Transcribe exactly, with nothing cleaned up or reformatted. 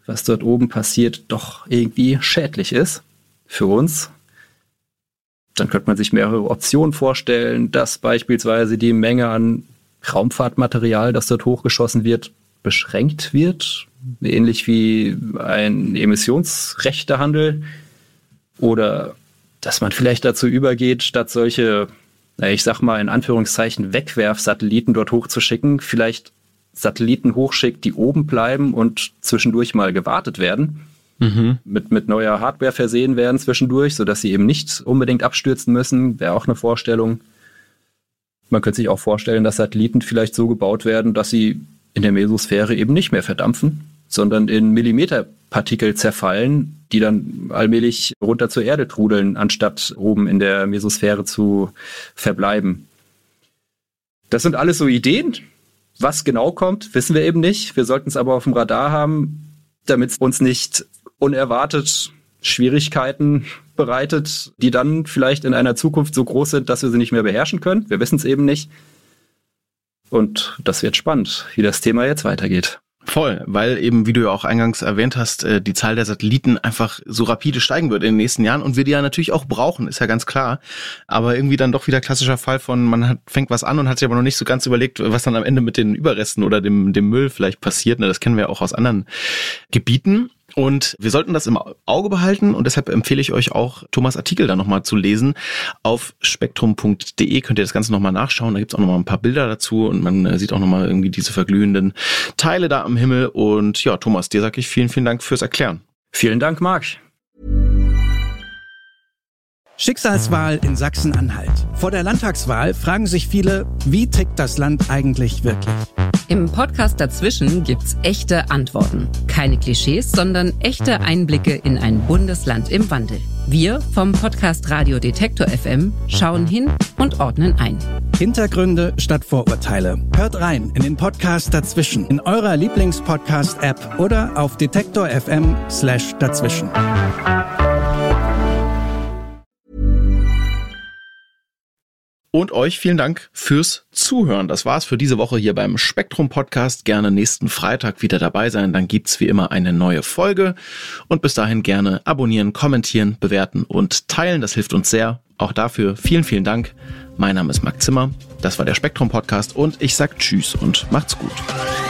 was dort oben passiert, doch irgendwie schädlich ist für uns. Dann könnte man sich mehrere Optionen vorstellen, dass beispielsweise die Menge an Raumfahrtmaterial, das dort hochgeschossen wird, beschränkt wird, ähnlich wie ein Emissionsrechtehandel. Oder dass man vielleicht dazu übergeht, statt solche, ich sag mal in Anführungszeichen, Wegwerfsatelliten dort hochzuschicken, vielleicht Satelliten hochschickt, die oben bleiben und zwischendurch mal gewartet werden. Mhm. Mit, mit neuer Hardware versehen werden zwischendurch, sodass sie eben nicht unbedingt abstürzen müssen, wäre auch eine Vorstellung. Man könnte sich auch vorstellen, dass Satelliten vielleicht so gebaut werden, dass sie in der Mesosphäre eben nicht mehr verdampfen, sondern in Millimeterpartikel zerfallen, die dann allmählich runter zur Erde trudeln, anstatt oben in der Mesosphäre zu verbleiben. Das sind alles so Ideen. Was genau kommt, wissen wir eben nicht. Wir sollten es aber auf dem Radar haben, damit es uns nicht unerwartet Schwierigkeiten bereitet, die dann vielleicht in einer Zukunft so groß sind, dass wir sie nicht mehr beherrschen können. Wir wissen es eben nicht. Und das wird spannend, wie das Thema jetzt weitergeht. Voll, weil eben, wie du ja auch eingangs erwähnt hast, die Zahl der Satelliten einfach so rapide steigen wird in den nächsten Jahren und wir die ja natürlich auch brauchen, ist ja ganz klar. Aber irgendwie dann doch wieder klassischer Fall von, man hat, fängt was an und hat sich aber noch nicht so ganz überlegt, was dann am Ende mit den Überresten oder dem, dem Müll vielleicht passiert. Das kennen wir auch aus anderen Gebieten. Und wir sollten das im Auge behalten und deshalb empfehle ich euch auch, Thomas' Artikel da nochmal zu lesen. Auf spektrum punkt de könnt ihr das Ganze nochmal nachschauen. Da gibt's auch nochmal ein paar Bilder dazu und man sieht auch nochmal irgendwie diese verglühenden Teile da am Himmel. Und ja, Thomas, dir sage ich vielen, vielen Dank fürs Erklären. Vielen Dank, Marc. Schicksalswahl in Sachsen-Anhalt. Vor der Landtagswahl fragen sich viele, wie tickt das Land eigentlich wirklich? Im Podcast dazwischen gibt's echte Antworten. Keine Klischees, sondern echte Einblicke in ein Bundesland im Wandel. Wir vom Podcast Radio Detektor F M schauen hin und ordnen ein. Hintergründe statt Vorurteile. Hört rein in den Podcast dazwischen in eurer Lieblings-Podcast-App oder auf detektor punkt f m slash dazwischen. Und euch vielen Dank fürs Zuhören. Das war's für diese Woche hier beim Spektrum Podcast. Gerne nächsten Freitag wieder dabei sein. Dann gibt's wie immer eine neue Folge. Und bis dahin gerne abonnieren, kommentieren, bewerten und teilen. Das hilft uns sehr. Auch dafür vielen, vielen Dank. Mein Name ist Marc Zimmer. Das war der Spektrum Podcast und ich sag Tschüss und macht's gut.